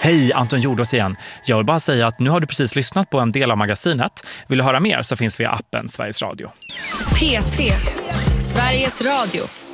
Hej, Anton Jordås igen. Jag vill bara säga att nu har du precis lyssnat på en del av magasinet. Vill du höra mer så finns vi i appen Sveriges Radio. P3, Sveriges Radio.